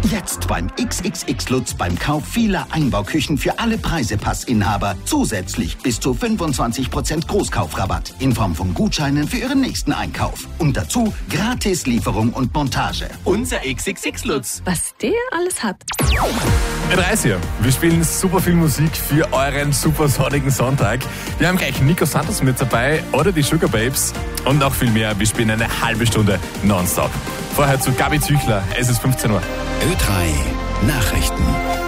Jetzt beim XXX Lutz beim Kauf vieler Einbauküchen für alle Preisepassinhaber zusätzlich bis zu 25% Großkaufrabatt in Form von Gutscheinen für Ihren nächsten Einkauf. Und dazu gratis Lieferung und Montage. Unser XXX Lutz. Was der alles hat. Mit wir spielen super viel Musik für euren super sonnigen Sonntag. Wir haben gleich Nico Santos mit dabei oder die Sugar Babes und noch viel mehr. Wir spielen eine halbe Stunde nonstop. Vorher zu Gabi Züchler, es ist 15 Uhr. Ö3 Nachrichten.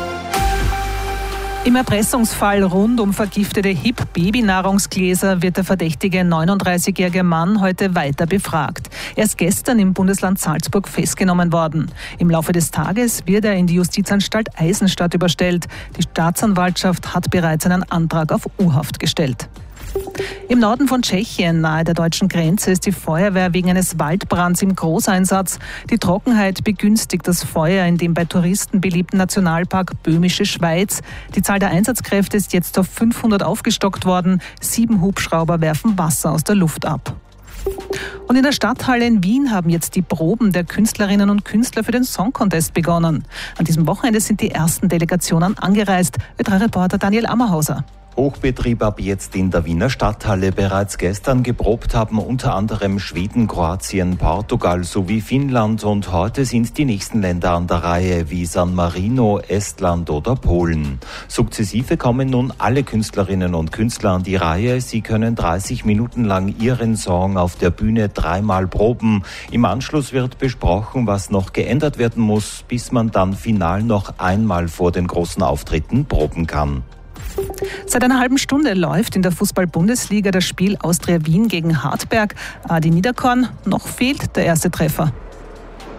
Im Erpressungsfall rund um vergiftete HIP-Babynahrungsgläser wird der verdächtige 39-jährige Mann heute weiter befragt. Er ist gestern im Bundesland Salzburg festgenommen worden. Im Laufe des Tages wird er in die Justizanstalt Eisenstadt überstellt. Die Staatsanwaltschaft hat bereits einen Antrag auf U-Haft gestellt. Im Norden von Tschechien, nahe der deutschen Grenze, ist die Feuerwehr wegen eines Waldbrands im Großeinsatz. Die Trockenheit begünstigt das Feuer in dem bei Touristen beliebten Nationalpark Böhmische Schweiz. Die Zahl der Einsatzkräfte ist jetzt auf 500 aufgestockt worden. 7 Hubschrauber werfen Wasser aus der Luft ab. Und in der Stadthalle in Wien haben jetzt die Proben der Künstlerinnen und Künstler für den Song Contest begonnen. An diesem Wochenende sind die ersten Delegationen angereist. Ö3-Reporter Daniel Ammerhauser. Hochbetrieb ab jetzt in der Wiener Stadthalle. Bereits gestern geprobt haben unter anderem Schweden, Kroatien, Portugal sowie Finnland und heute sind die nächsten Länder an der Reihe wie San Marino, Estland oder Polen. Sukzessive kommen nun alle Künstlerinnen und Künstler an die Reihe. Sie können 30 Minuten lang ihren Song auf der Bühne 3-mal proben. Im Anschluss wird besprochen, was noch geändert werden muss, bis man dann final noch einmal vor den großen Auftritten proben kann. Seit einer halben Stunde läuft in der Fußball-Bundesliga das Spiel Austria Wien gegen Hartberg. Adi Niederkorn, noch fehlt der erste Treffer.